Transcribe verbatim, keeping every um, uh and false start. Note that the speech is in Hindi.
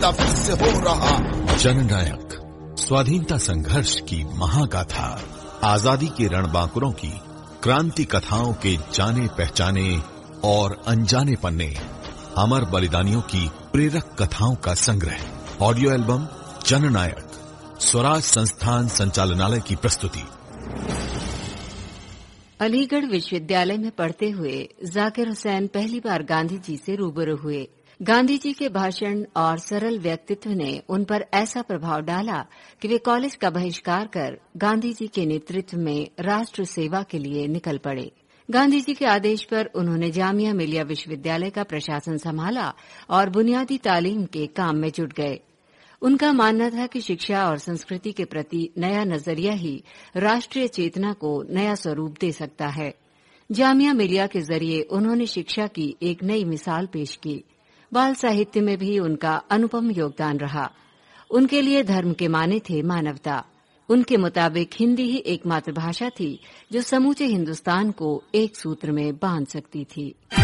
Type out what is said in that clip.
पैदा फिर से हो रहा। जननायक, स्वाधीनता संघर्ष की महागाथा, आजादी के रणबांकुरों की क्रांति कथाओं के जाने पहचाने और अनजाने पन्ने, अमर बलिदानियों की प्रेरक कथाओं का संग्रह। ऑडियो एल्बम जननायक, स्वराज संस्थान संचालनालय की प्रस्तुति। अलीगढ़ विश्वविद्यालय में पढ़ते हुए जाकिर हुसैन पहली बार गांधी जी से रूबरू हुए। गांधी जी के भाषण और सरल व्यक्तित्व ने उन पर ऐसा प्रभाव डाला कि वे कॉलेज का बहिष्कार कर गांधी जी के नेतृत्व में राष्ट्र सेवा के लिए निकल पड़े। गांधी जी के आदेश पर उन्होंने जामिया मिलिया विश्वविद्यालय का प्रशासन संभाला और बुनियादी तालीम के काम में जुट गए। उनका मानना था कि शिक्षा और संस्कृति के प्रति नया नजरिया ही राष्ट्रीय चेतना को नया स्वरूप दे सकता है। जामिया मिलिया के जरिए उन्होंने शिक्षा की एक नई मिसाल पेश की। बाल साहित्य में भी उनका अनुपम योगदान रहा। उनके लिए धर्म के माने थे मानवता। उनके मुताबिक हिंदी ही एकमात्र भाषा थी जो समूचे हिंदुस्तान को एक सूत्र में बांध सकती थी।